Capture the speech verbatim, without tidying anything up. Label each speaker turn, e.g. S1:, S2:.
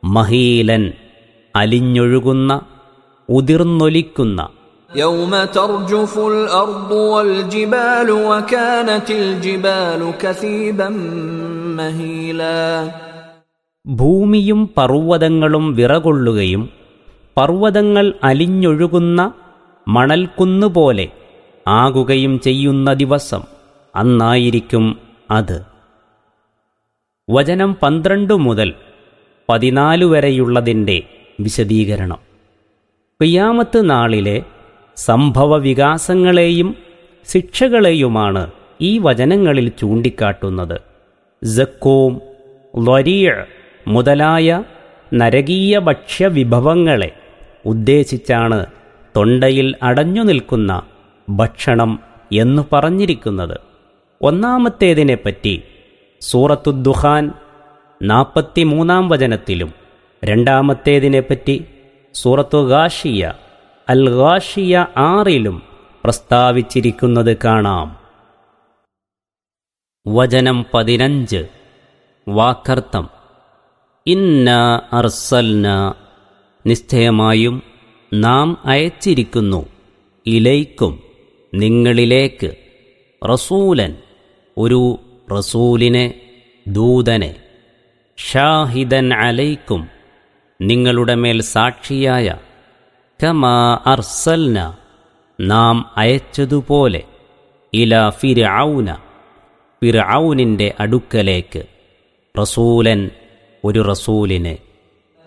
S1: മഹീലൻ അലിഞ്ഞൊഴുകുന്ന ഉതിർന്നൊലിക്കുന്ന.
S2: يوم ترجف الأرض والجبال وكانت الجبال كثيبا مهيلا.
S1: ഭൂമിയും പർവ്വതങ്ങളും വിറകൊള്ളുകയും പർവ്വതങ്ങൾ അലിഞ്ഞൊഴുകുന്ന മണൽക്കുന്നുപോലെ ആകുകയും ചെയ്യുന്ന ദിവസം അന്നായിരിക്കും അത്. വചനം പന്ത്രണ്ട് മുതൽ പതിനാല് വരെയുള്ളതിൻ്റെ വിശദീകരണം. ഖിയാമത്ത് നാളിലെ സംഭവ വികാസങ്ങളെയും ശിക്ഷകളെയുമാണ് ഈ വചനങ്ങളിൽ ചൂണ്ടിക്കാട്ടുന്നത്. സക്കൂം, ലരീഅ് മുതലായ നരകീയ ഭക്ഷ്യവിഭവങ്ങളെ ഉദ്ദേശിച്ചാണ് തൊണ്ടയിൽ അടഞ്ഞു നിൽക്കുന്ന ഭക്ഷണം എന്നു പറഞ്ഞിരിക്കുന്നത്. ഒന്നാമത്തേതിനെപ്പറ്റി സൂറത്തുദ്ദുഖാൻ നാൽപ്പത്തിമൂന്നാം വചനത്തിലും രണ്ടാമത്തേതിനെപ്പറ്റി സൂറത്തു ഗാഷിയ അൽ ഗാഷിയ ആറിലും പ്രസ്താവിച്ചിരിക്കുന്നത് കാണാം. വചനം പതിനഞ്ച്. വാക്കർത്ഥം. ഇന്നാ അർസൽന, നിശ്ചയമായും നാം അയച്ചിരിക്കുന്നു, ഇലൈക്കും നിങ്ങളിലേക്ക്, റസൂലൻ ഒരു റസൂലിനെ, ദൂതനെ, ഷാഹിദൻ അലൈക്കും നിങ്ങളുടെ മേൽ സാക്ഷിയായ, കമാ അർസൽന നാം അയച്ചതുപോലെ, ഇലാ ഫിർഔന ഫിർഔനിൻ്റെ അടുക്കലേക്ക്, റസൂലൻ ഒരു റസൂലിനെ.